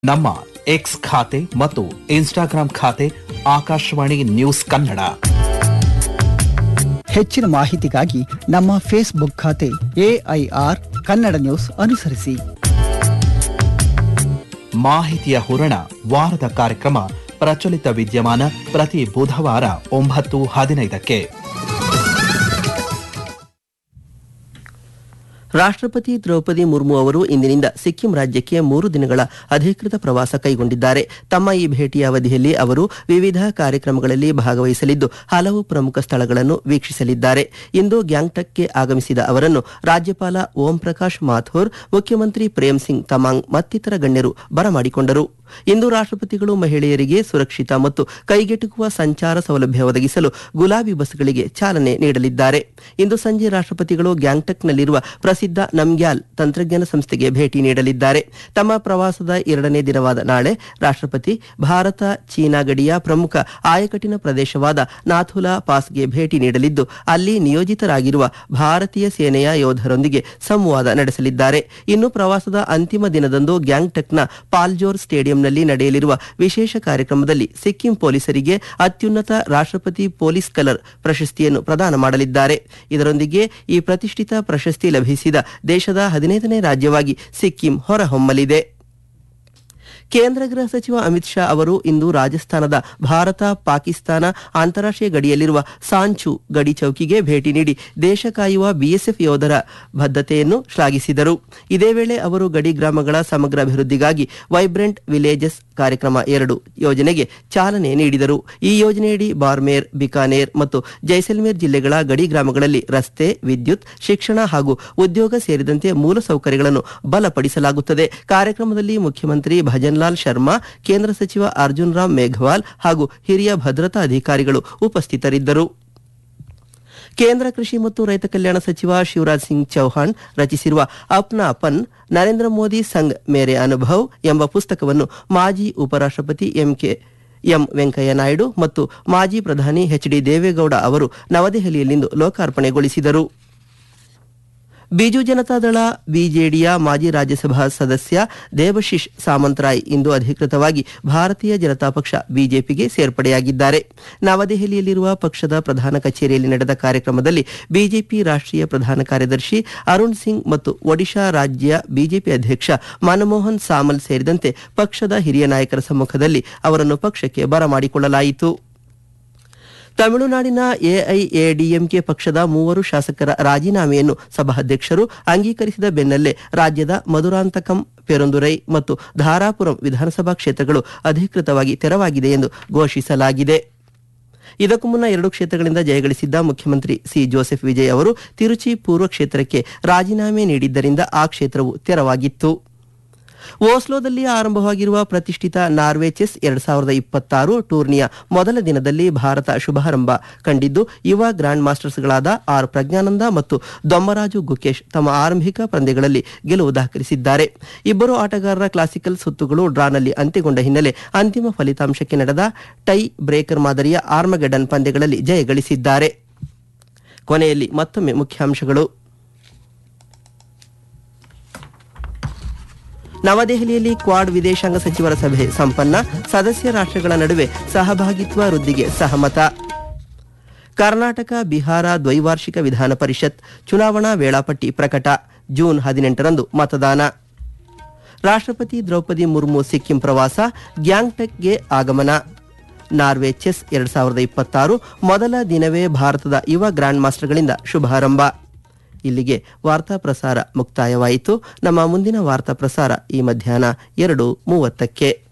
ನಮ್ಮ ಎಕ್ಸ್ ಖಾತೆ ಮತ್ತು ಇನ್ಸ್ಟಾಗ್ರಾಂ ಖಾತೆ ಆಕಾಶವಾಣಿ ನ್ಯೂಸ್ ಕನ್ನಡ. ಹೆಚ್ಚಿನ ಮಾಹಿತಿಗಾಗಿ ನಮ್ಮ ಫೇಸ್ಬುಕ್ ಖಾತೆ AIR ಕನ್ನಡ ನ್ಯೂಸ್ ಅನುಸರಿಸಿ. ಮಾಹಿತಿಯ ಹೂರಣ ವಾರದ ಕಾರ್ಯಕ್ರಮ ಪ್ರಚಲಿತ ವಿದ್ಯಮಾನ ಪ್ರತಿ ಬುಧವಾರ 9:15ಕ್ಕೆ. ರಾಷ್ಟ್ರಪತಿ ದ್ರೌಪದಿ ಮುರ್ಮು ಅವರು ಇಂದಿನಿಂದ ಸಿಕ್ಕಿಂ ರಾಜ್ಯಕ್ಕೆ 3 ದಿನಗಳ ಅಧಿಕೃತ ಪ್ರವಾಸ ಕೈಗೊಂಡಿದ್ದಾರೆ. ತಮ್ಮ ಈ ಭೇಟಿಯ ಅವಧಿಯಲ್ಲಿ ಅವರು ವಿವಿಧ ಕಾರ್ಯಕ್ರಮಗಳಲ್ಲಿ ಭಾಗವಹಿಸಲಿದ್ದು ಹಲವು ಪ್ರಮುಖ ಸ್ಥಳಗಳನ್ನು ವೀಕ್ಷಿಸಲಿದ್ದಾರೆ. ಇಂದು ಗ್ಯಾಂಗ್ಟಕ್ಗೆ ಆಗಮಿಸಿದ ಅವರನ್ನು ರಾಜ್ಯಪಾಲ ಓಂ ಪ್ರಕಾಶ್ ಮಾಥುರ್, ಮುಖ್ಯಮಂತ್ರಿ ಪ್ರೇಮ್ ಸಿಂಗ್ ತಮಾಂಗ್ ಮತ್ತಿತರ ಗಣ್ಯರು ಬರಮಾಡಿಕೊಂಡರು. ಇಂದು ರಾಷ್ಟ್ರಪತಿಗಳು ಮಹಿಳೆಯರಿಗೆ ಸುರಕ್ಷಿತ ಮತ್ತು ಕೈಗೆಟುಕುವ ಸಂಚಾರ ಸೌಲಭ್ಯ ಒದಗಿಸಲು ಗುಲಾಬಿ ಬಸ್ಗಳಿಗೆ ಚಾಲನೆ ನೀಡಲಿದ್ದಾರೆ. ಇಂದು ಸಂಜೆ ರಾಷ್ಟ್ರಪತಿಗಳು ಗ್ಯಾಂಗ್ಟಕ್ನಲ್ಲಿರುವ ಪ್ರಸಿದ್ಧ ನಮ್ಗ್ಯಾಲ್ ತಂತ್ರಜ್ಞಾನ ಸಂಸ್ಥೆಗೆ ಭೇಟಿ ನೀಡಲಿದ್ದಾರೆ. ತಮ್ಮ ಪ್ರವಾಸದ 2ನೇ ದಿನವಾದ ನಾಳೆ ರಾಷ್ಟ್ರಪತಿ ಭಾರತ ಚೀನಾ ಗಡಿಯ ಪ್ರಮುಖ ಆಯಕಟ್ಟಿನ ಪ್ರದೇಶವಾದ ನಾಥುಲಾ ಪಾಸ್ಗೆ ಭೇಟಿ ನೀಡಲಿದ್ದು ಅಲ್ಲಿ ನಿಯೋಜಿತರಾಗಿರುವ ಭಾರತೀಯ ಸೇನೆಯ ಯೋಧರೊಂದಿಗೆ ಸಂವಾದ ನಡೆಸಲಿದ್ದಾರೆ. ಇನ್ನು ಪ್ರವಾಸದ ಅಂತಿಮ ದಿನದಂದು ಗ್ಯಾಂಗ್ಟಕ್ನ ಪಾಲ್ಜೋರ್ ಸ್ಟೇಡಿಯಂನಲ್ಲಿ ನಡೆಯಲಿರುವ ವಿಶೇಷ ಕಾರ್ಯಕ್ರಮದಲ್ಲಿ ಸಿಕ್ಕಿಂ ಪೊಲೀಸರಿಗೆ ಅತ್ಯುನ್ನತ ರಾಷ್ಟ್ರಪತಿ ಪೊಲೀಸ್ ಕಲರ್ ಪ್ರಶಸ್ತಿಯನ್ನು ಪ್ರದಾನ ಮಾಡಲಿದ್ದಾರೆ. ಇದರೊಂದಿಗೆ ಈ ಪ್ರತಿಷ್ಠಿತ ಪ್ರಶಸ್ತಿ ಲಭಿಸಿದ ದೇಶದ 15ನೇ ರಾಜ್ಯವಾಗಿ ಸಿಕ್ಕಿಂ ಹೊರಹೊಮ್ಮಲಿದೆ. ಕೇಂದ್ರ ಗೃಹ ಸಚಿವ ಅಮಿತ್ ಶಾ ಅವರು ಇಂದು ರಾಜಸ್ಥಾನದ ಭಾರತ ಪಾಕಿಸ್ತಾನ ಅಂತಾರಾಷ್ಟ್ರೀಯ ಗಡಿಯಲ್ಲಿರುವ ಸಾಂಚು ಗಡಿ ಚೌಕಿಗೆ ಭೇಟಿ ನೀಡಿ ದೇಶ ಕಾಯುವ ಬಿಎಸ್ಎಫ್ ಯೋಧರ ಬದ್ಧತೆಯನ್ನು ಶ್ಲಾಘಿಸಿದರು. ಇದೇ ವೇಳೆ ಅವರು ಗಡಿ ಗ್ರಾಮಗಳ ಸಮಗ್ರ ಅಭಿವೃದ್ಧಿಗಾಗಿ ವೈಬ್ರೆಂಟ್ ವಿಲೇಜಸ್ ಕಾರ್ಯಕ್ರಮ 2 ಯೋಜನೆಗೆ ಚಾಲನೆ ನೀಡಿದರು. ಈ ಯೋಜನೆಯಡಿ ಬಾರ್ಮೇರ್, ಬಿಕಾನೇರ್ ಮತ್ತು ಜೈಸಲ್ಮೇರ್ ಜಿಲ್ಲೆಗಳ ಗಡಿ ಗ್ರಾಮಗಳಲ್ಲಿ ರಸ್ತೆ, ವಿದ್ಯುತ್, ಶಿಕ್ಷಣ ಹಾಗೂ ಉದ್ಯೋಗ ಸೇರಿದಂತೆ ಮೂಲಸೌಕರ್ಯಗಳನ್ನು ಬಲಪಡಿಸಲಾಗುತ್ತದೆ. ಕಾರ್ಯಕ್ರಮದಲ್ಲಿ ಮುಖ್ಯಮಂತ್ರಿ ಭಜನ್ ಲಾಲ್ ಶರ್ಮಾ, ಕೇಂದ್ರ ಸಚಿವ ಅರ್ಜುನ್ ರಾಮ್ ಮೇಘವಾಲ್ ಹಾಗೂ ಹಿರಿಯ ಭದ್ರತಾ ಅಧಿಕಾರಿಗಳು ಉಪಸ್ಥಿತರಿದ್ದರು. ಕೇಂದ್ರ ಕೃಷಿ ಮತ್ತು ರೈತ ಕಲ್ಯಾಣ ಸಚಿವ ಶಿವರಾಜ್ ಸಿಂಗ್ ಚೌಹಾಣ್ ರಚಿಸಿರುವ ಅಪ್ನಾ ಪನ್ ನರೇಂದ್ರ ಮೋದಿ ಸಂಗ್ ಮೇರೆ ಅನುಭವ್ ಎಂಬ ಪುಸ್ತಕವನ್ನು ಮಾಜಿ ಉಪರಾಷ್ಟ್ರಪತಿ ಎಂ ವೆಂಕಯ್ಯ ನಾಯ್ಡು ಮತ್ತು ಮಾಜಿ ಪ್ರಧಾನಿ HD ದೇವೇಗೌಡ ಅವರು ನವದೆಹಲಿಯಲ್ಲಿಂದು ಲೋಕಾರ್ಪಣೆಗೊಳಿಸಿದರು. ಬಿಜು ಜನತಾದಳ ಬಿಜೆಡಿಯ ಮಾಜಿ ರಾಜ್ಯಸಭಾ ಸದಸ್ಯ ದೇಬಶಿಶ್ ಸಾಮಂತರಾಯ್ ಇಂದು ಅಧಿಕೃತವಾಗಿ ಭಾರತೀಯ ಜನತಾ ಪಕ್ಷ ಬಿಜೆಪಿಗೆ ಸೇರ್ಪಡೆಯಾಗಿದ್ದಾರೆ. ನವದೆಹಲಿಯಲ್ಲಿರುವ ಪಕ್ಷದ ಪ್ರಧಾನ ಕಚೇರಿಯಲ್ಲಿ ನಡೆದ ಕಾರ್ಯಕ್ರಮದಲ್ಲಿ ಬಿಜೆಪಿ ರಾಷ್ಟ್ರೀಯ ಪ್ರಧಾನ ಕಾರ್ಯದರ್ಶಿ ಅರುಣ್ ಸಿಂಗ್ ಮತ್ತು ಒಡಿಶಾ ರಾಜ್ಯ ಬಿಜೆಪಿ ಅಧ್ಯಕ್ಷ ಮನಮೋಹನ್ ಸಾಮಲ್ ಸೇರಿದಂತೆ ಪಕ್ಷದ ಹಿರಿಯ ನಾಯಕರ ಸಮ್ಮುಖದಲ್ಲಿ ಅವರನ್ನು ಪಕ್ಷಕ್ಕೆ ಬರಮಾಡಿಕೊಳ್ಳಲಾಯಿತು. ತಮಿಳುನಾಡಿನ ಎಐಎಡಿಎಂಕೆ ಪಕ್ಷದ 3 ಶಾಸಕರ ರಾಜೀನಾಮೆಯನ್ನು ಸಭಾಧ್ಯಕ್ಷರು ಅಂಗೀಕರಿಸಿದ ಬೆನ್ನಲ್ಲೇ ರಾಜ್ಯದ ಮಧುರಾಂತಕಂ, ಪೆರುಂದುರೈ ಮತ್ತು ಧಾರಾಪುರಂ ವಿಧಾನಸಭಾ ಕ್ಷೇತ್ರಗಳು ಅಧಿಕೃತವಾಗಿ ತೆರವಾಗಿದೆ ಎಂದು ಘೋಷಿಸಲಾಗಿದೆ. ಇದಕ್ಕೂ ಮುನ್ನ 2 ಕ್ಷೇತ್ರಗಳಿಂದ ಜಯಗಳಿಸಿದ್ದ ಮುಖ್ಯಮಂತ್ರಿ ಸಿ ಜೋಸೆಫ್ ವಿಜಯ್ ಅವರು ತಿರುಚಿ ಪೂರ್ವ ಕ್ಷೇತ್ರಕ್ಕೆ ರಾಜೀನಾಮೆ ನೀಡಿದ್ದರಿಂದ ಆ ಕ್ಷೇತ್ರವು ತೆರವಾಗಿತ್ತು. ಓಸ್ಲೋದಲ್ಲಿ ಆರಂಭವಾಗಿರುವ ಪ್ರತಿಷ್ಠಿತ ನಾರ್ವೆ ಚೆಸ್ 2026 ಟೂರ್ನಿಯ ಮೊದಲ ದಿನದಲ್ಲಿ ಭಾರತ ಶುಭಾರಂಭ ಕಂಡಿದ್ದು ಯುವ ಗ್ರ್ಯಾಂಡ್ ಮಾಸ್ಟರ್ಸ್ಗಳಾದ ಆರ್ ಪ್ರಜ್ಞಾನಂದ ಮತ್ತು ದೊಮ್ಮರಾಜು ಗುಕೇಶ್ ತಮ್ಮ ಆರಂಭಿಕ ಪಂದ್ಯಗಳಲ್ಲಿ ಗೆಲುವು ದಾಖಲಿಸಿದ್ದಾರೆ. ಇಬ್ಬರು ಆಟಗಾರರ ಕ್ಲಾಸಿಕಲ್ ಸುತ್ತುಗಳು ಡ್ರಾನಲ್ಲಿ ಅಂತ್ಯಗೊಂಡ ಹಿನ್ನೆಲೆ ಅಂತಿಮ ಫಲಿತಾಂಶಕ್ಕೆ ನಡೆದ ಟೈ ಬ್ರೇಕರ್ ಮಾದರಿಯ ಆರ್ಮಗೆಡನ್ ಪಂದ್ಯಗಳಲ್ಲಿ ಜಯಗಳಿಸಿದ್ದಾರೆ. ಕೊನೆಯಲ್ಲಿ ಮತ್ತೊಮ್ಮೆ ಮುಖ್ಯಾಂಶಗಳು. ನವದೆಹಲಿಯಲ್ಲಿ ಕ್ವಾಡ್ ವಿದೇಶಾಂಗ ಸಚಿವರ ಸಭೆ ಸಂಪನ್ನ, ಸದಸ್ಯ ರಾಷ್ಟ್ರಗಳ ನಡುವೆ ಸಹಭಾಗಿತ್ವ ವೃದ್ಧಿಗೆ ಸಹಮತ. ಕರ್ನಾಟಕ ಬಿಹಾರ ದ್ವೈವಾರ್ಷಿಕ ವಿಧಾನ ಪರಿಷತ್ ಚುನಾವಣಾ ವೇಳಾಪಟ್ಟಿ ಪ್ರಕಟ, ಜೂನ್ 18ರಂದು ಮತದಾನ. ರಾಷ್ಟ್ರಪತಿ ದ್ರೌಪದಿ ಮುರ್ಮು ಸಿಕ್ಕಿಂ ಪ್ರವಾಸ, ಗ್ಯಾಂಗ್ಟಕ್ಗೆ ಆಗಮನ. ನಾರ್ವೆ ಚೆಸ್ 2026 ಮೊದಲ ದಿನವೇ ಭಾರತದ ಯುವ ಗ್ರ್ಯಾಂಡ್ ಮಾಸ್ಟರ್ಗಳಿಂದ ಶುಭಾರಂಭ. ಇಲ್ಲಿಗೆ ವಾರ್ತಾ ಪ್ರಸಾರ ಮುಕ್ತಾಯವಾಯಿತು. ನಮ್ಮ ಮುಂದಿನ ವಾರ್ತಾ ಪ್ರಸಾರ ಈ ಮಧ್ಯಾಹ್ನ 2:30ಕ್ಕೆ.